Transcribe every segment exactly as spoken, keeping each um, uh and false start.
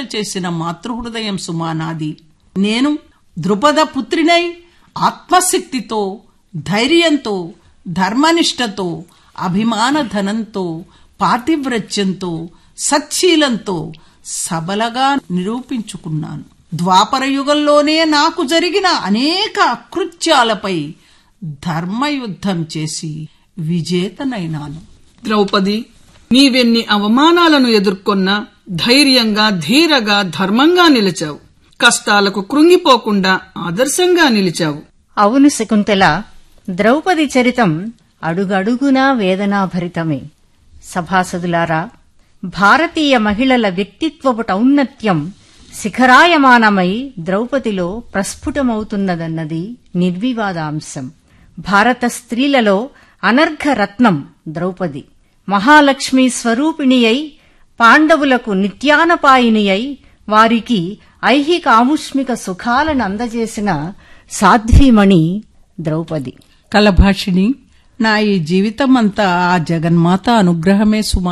చేసిన మాతృహృదయం సుమానాది. నేను ద్రుపద పుత్రినై ఆత్మశక్తితో, ధైర్యంతో, ధర్మనిష్టతో, అభిమాన ధనంతో, పాతివ్రత్యంతో, సచ్చీలంతో సబలగా నిరూపించుకున్నాను. ద్వాపర యుగంలోనే నాకు జరిగిన అనేక అకృత్యాలపై ధర్మయుద్ధం చేసి విజేతనైనాను. ద్రౌపది, నీవెన్ని అవమానాలను ఎదుర్కొన్నా ధైర్యంగా, ధీరగా, ధర్మంగా నిలిచావు. కష్టాలకు కృంగిపోకుండా ఆదర్శంగా నిలిచావు. అవును శకుంతల, ద్రౌపది చరితం అడుగడుగునా వేదనాభరితమే. సభాసదులారా, భారతీయ మహిళల వ్యక్తిత్వపు ఔన్నత్యం శిఖరాయమానమై ద్రౌపదిలో ప్రస్ఫుటమవుతున్నదన్నది నిర్వివాదాంశం. భారత స్త్రీలలో అనర్ఘరత్నం ద్రౌపది. మహాలక్ష్మి స్వరూపిణి అయి, పాండవులకు నిత్యానపాయిని అయి, వారికి ఐహిక ఆముష్మిక సుఖాలను అందజేసిన సాధ్వీమణి ద్రౌపది. కలభాషిణి, నా ఈ జీవితమంతా ఆ జగన్మాత అనుగ్రహమే సుమా.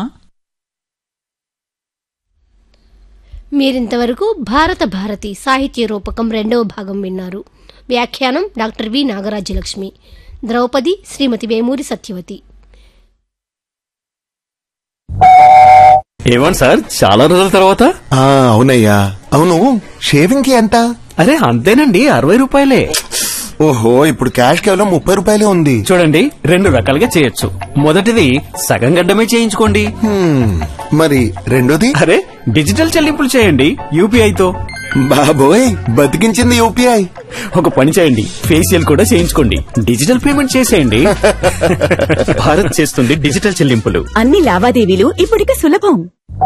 మీరింతవరకు భారత భారతి సాహిత్య రూపకం రెండవ భాగం విన్నారు. వ్యాఖ్యానం డాక్టర్ వి నాగరాజ్యలక్ష్మి. ద్రౌపది శ్రీమతి వేమూరి సత్యవతి. ఏమన్ సార్, చాలా రోజుల తర్వాత? అవునయ్యా. అవును, షేవింగ్ కి ఎంత? అరే అంతేనండి, అరవై రూపాయలే. ఓహో, ఇప్పుడు క్యాష్ కేవలం ముప్పై రూపాయలే ఉంది. చూడండి, రెండు రకాలుగా చేయొచ్చు. మొదటిది సగం గడ్డమే చేయించుకోండి. మరి రెండోది? అరే డిజిటల్ చెల్లింపులు చేయండి యూపీఐతో. బాబోయ్, బతికించింది యూపీఐ. ఒక పని చేయండి, ఫేషియల్ కూడా చేయించుకోండి, డిజిటల్ పేమెంట్ చేసేయండి. భారత్ చేస్తుంది డిజిటల్ చెల్లింపులు. అన్ని లావాదేవీలు ఇప్పటికి సులభం.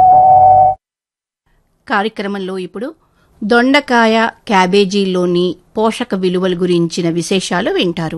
కార్యక్రమంలో ఇప్పుడు దొండకాయ, క్యాబేజీలోని పోషక విలువల గురించిన విశేషాలు వింటారు.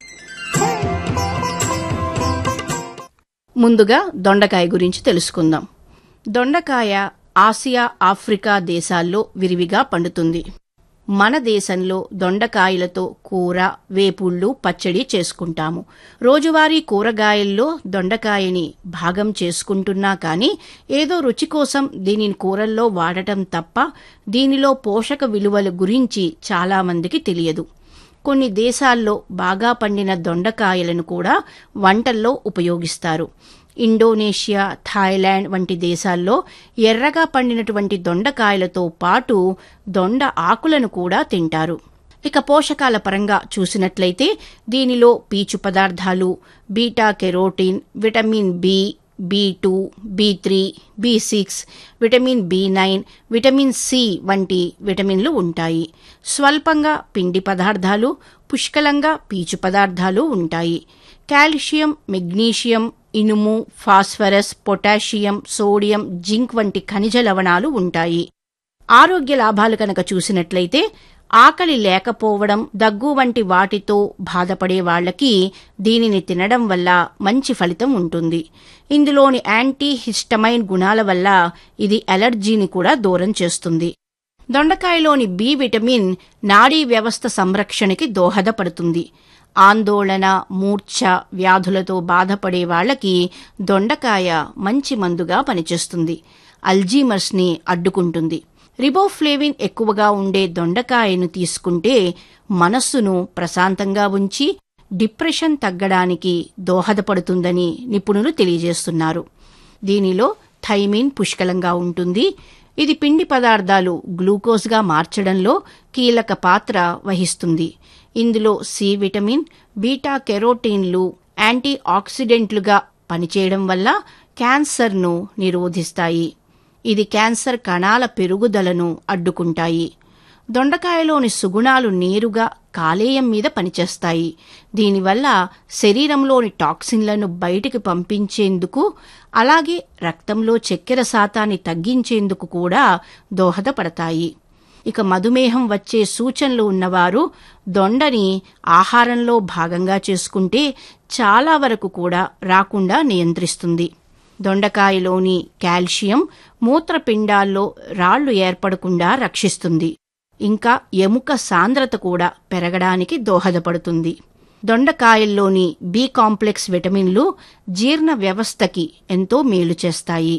ముందుగా దొండకాయ గురించి తెలుసుకుందాం. దొండకాయ ఆసియా, ఆఫ్రికా దేశాల్లో విరివిగా పండుతుంది. మన దేశంలో దొండకాయలతో కూర, వేపుళ్లు, పచ్చడి చేసుకుంటాము. రోజువారీ కూరగాయల్లో దొండకాయని భాగం చేసుకుంటున్నా కానీ ఏదో రుచి కోసం దీనిని కూరల్లో వాడటం తప్ప దీనిలో పోషక విలువల గురించి చాలామందికి తెలియదు. కొన్ని దేశాల్లో బాగా పండిన దొండకాయలను కూడా వంటల్లో ఉపయోగిస్తారు. ఇండోనేషియా, థాయిలాండ్ వంటి దేశాల్లో ఎర్రగా పండినటువంటి దొండకాయలతో పాటు దొండ ఆకులను కూడా తింటారు. ఇక పోషకాల పరంగా చూసినట్లయితే దీనిలో పీచు పదార్థాలు, beta carotene, vitamin B, B two, B three, B six, vitamin B nine, vitamin C వంటి విటమిన్లు ఉంటాయి. స్వల్పంగా పిండి పదార్థాలు, పుష్కలంగా పీచు పదార్థాలు ఉంటాయి. కాల్షియం, మెగ్నీషియం, ఇనుము, ఫాస్ఫరస్, పొటాషియం, సోడియం, జింక్ వంటి ఖనిజ లవణాలు ఉంటాయి. ఆరోగ్య లాభాలు కనుక చూసినట్లయితే ఆకలి లేకపోవడం, దగ్గు వంటి వాటితో బాధపడే వాళ్లకి దీనిని తినడం వల్ల మంచి ఫలితం ఉంటుంది. ఇందులోని యాంటీ హిస్టమైన్ గుణాల వల్ల ఇది అలర్జీని కూడా దూరం చేస్తుంది. దొండకాయలోని బి విటమిన్ నాడీ వ్యవస్థ సంరక్షణకి దోహదపడుతుంది. ఆందోళన, మూర్ఛ వ్యాధులతో బాధపడే వాళ్లకి దొండకాయ మంచి మందుగా పనిచేస్తుంది. అల్జీమర్స్ ని అడ్డుకుంటుంది. రిబోఫ్లేవిన్ ఎక్కువగా ఉండే దొండకాయను తీసుకుంటే మనస్సును ప్రశాంతంగా ఉంచి డిప్రెషన్ తగ్గడానికి దోహదపడుతుందని నిపుణులు తెలియజేస్తున్నారు. దీనిలో థైమిన్ పుష్కలంగా ఉంటుంది. ఇది పిండి పదార్థాలు గ్లూకోజ్గా మార్చడంలో కీలక పాత్ర వహిస్తుంది. ఇందులో సి విటమిన్, బీటా కెరోటీన్లు యాంటీ ఆక్సిడెంట్లుగా పనిచేయడం వల్ల క్యాన్సర్ను నిరోధిస్తాయి. ఇది క్యాన్సర్ కణాల పెరుగుదలను అడ్డుకుంటాయి. దొండకాయలోని సుగుణాలు నేరుగా కాలేయం మీద పనిచేస్తాయి. దీనివల్ల శరీరంలోని టాక్సిన్లను బయటికి పంపించేందుకు, అలాగే రక్తంలో చక్కెర శాతాన్ని తగ్గించేందుకు కూడా దోహదపడతాయి. ఇక మధుమేహం వచ్చే సూచనలు ఉన్నవారు దొండని ఆహారంలో భాగంగా చేసుకుంటే చాలా వరకు కూడా రాకుండా నియంత్రిస్తుంది. దొండకాయలోని కాల్షియం మూత్రపిండాల్లో రాళ్లు ఏర్పడకుండా రక్షిస్తుంది. ఇంకా ఎముక సాంద్రత కూడా పెరగడానికి దోహదపడుతుంది. దొండకాయల్లోని బి కాంప్లెక్స్ విటమిన్లు జీర్ణ వ్యవస్థకి ఎంతో మేలు చేస్తాయి.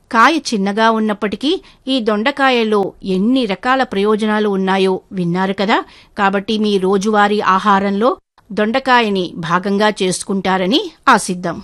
కాయ చిన్నగా ఉన్నప్పటికీ ఈ దొండకాయలో ఎన్ని రకాల ప్రయోజనాలు ఉన్నాయో విన్నారు కదా. కాబట్టి మీ రోజువారీ ఆహారంలో దొండకాయని భాగంగా చేసుకుంటారని ఆశిద్దాం.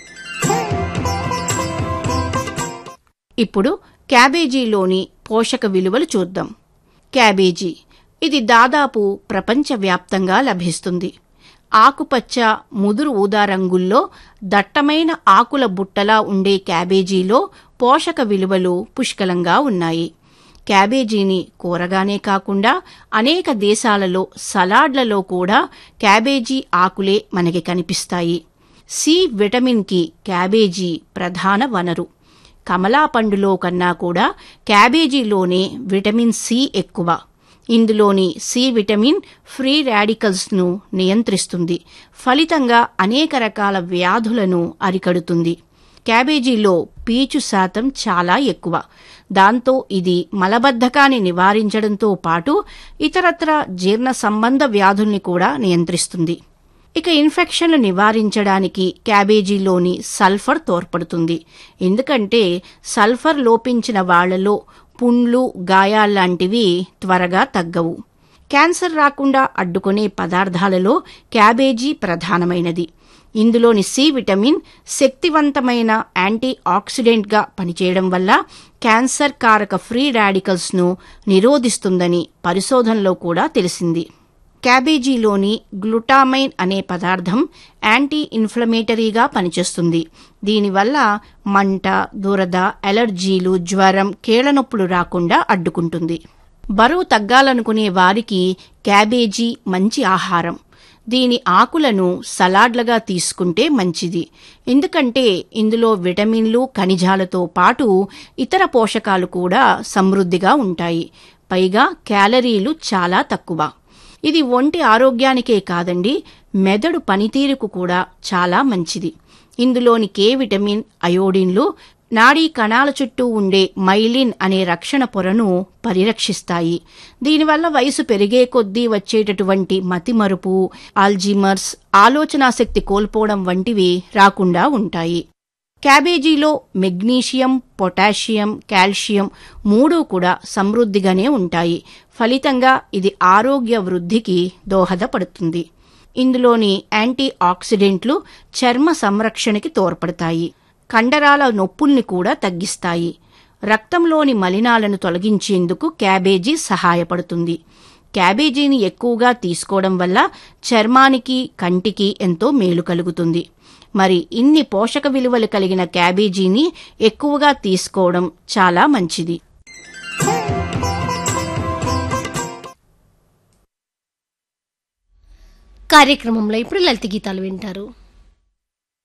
ఇప్పుడు క్యాబేజీలోని పోషక విలువలు చూద్దాం. క్యాబేజీ ఇది దాదాపు ప్రపంచవ్యాప్తంగా లభిస్తుంది. ఆకుపచ్చ, ముదురు ఊదా రంగుల్లో దట్టమైన ఆకుల బుట్టలా ఉండే క్యాబేజీలో పోషక విలువలు పుష్కలంగా ఉన్నాయి. క్యాబేజీని కూరగానే కాకుండా అనేక దేశాలలో సలాడ్లలో కూడా క్యాబేజీ ఆకులే మనకి కనిపిస్తాయి. సి విటమిన్కి క్యాబేజీ ప్రధాన వనరు. కమలా పండులో కన్నా కూడా క్యాబేజీలోనే విటమిన్ సి ఎక్కువ. ఇందులోని సి విటమిన్ ఫ్రీ రాడికల్స్ను నియంత్రిస్తుంది. ఫలితంగా అనేక రకాల వ్యాధులను అరికడుతుంది. క్యాబేజీలో పీచు శాతం చాలా ఎక్కువ. దాంతో ఇది మలబద్ధకాన్ని నివారించడంతో పాటు ఇతరత్ర జీర్ణ సంబంధ వ్యాధుల్ని కూడా నియంత్రిస్తుంది. ఇక ఇన్ఫెక్షన్లు నివారించడానికి క్యాబేజీలోని సల్ఫర్ తోడ్పడుతుంది. ఎందుకంటే సల్ఫర్ లోపించిన వాళ్లలో పుండ్లు, గాయాల్లాంటివి త్వరగా తగ్గవు. క్యాన్సర్ రాకుండా అడ్డుకునే పదార్థాలలో క్యాబేజీ ప్రధానమైనది. ఇందులోని సి విటమిన్ శక్తివంతమైన యాంటీ ఆక్సిడెంట్గా పనిచేయడం వల్ల క్యాన్సర్ కారక ఫ్రీ రాడికల్స్ను నిరోధిస్తుందని పరిశోధనలో కూడా తెలిసింది. క్యాబేజీలోని గ్లూటామైన్ అనే పదార్థం యాంటీ ఇన్ఫ్లమేటరీగా పనిచేస్తుంది. దీనివల్ల మంట, దురద, అలర్జీలు, జ్వరం, కీళ్లనొప్పులు రాకుండా అడ్డుకుంటుంది. బరువు తగ్గాలనుకునే వారికి క్యాబేజీ మంచి ఆహారం. దీని ఆకులను సలాడ్లుగా తీసుకుంటే మంచిది. ఎందుకంటే ఇందులో విటమిన్లు, ఖనిజాలతో పాటు ఇతర పోషకాలు కూడా సమృద్ధిగా ఉంటాయి. పైగా క్యాలరీలు చాలా తక్కువ. ఇది ఒంటి ఆరోగ్యానికే కాదండి, మెదడు పనితీరుకు కూడా చాలా మంచిది. ఇందులోని కే విటమిన్, అయోడిన్లు నాడీ కణాల చుట్టూ ఉండే మైలిన్ అనే రక్షణ పొరను పరిరక్షిస్తాయి. దీనివల్ల వయసు పెరిగే కొద్దీ వచ్చేటటువంటి మతిమరుపు, ఆల్జీమర్స్, ఆలోచనాశక్తి కోల్పోవడం వంటివి రాకుండా ఉంటాయి. క్యాబేజీలో మెగ్నీషియం, పొటాషియం, కాల్షియం మూడూ కూడా సమృద్ధిగానే ఉంటాయి. ఫలితంగా ఇది ఆరోగ్య వృద్ధికి దోహదపడుతుంది. ఇందులోని యాంటీ ఆక్సిడెంట్లు చర్మ సంరక్షణకి తోడ్పడతాయి. కండరాల నొప్పుల్ని కూడా తగ్గిస్తాయి. రక్తంలోని మలినాలను తొలగించేందుకు క్యాబేజీ సహాయపడుతుంది. క్యాబేజీని ఎక్కువగా తీసుకోవడం వల్ల చర్మానికి, కంటికి ఎంతో మేలు కలుగుతుంది. మరి ఇన్ని పోషక విలువలు కలిగిన క్యాబేజీని ఎక్కువగా తీసుకోవడం చాలా మంచిది. కార్యక్రమంలో ఇప్పుడు లలిత గీతాలు వింటారు.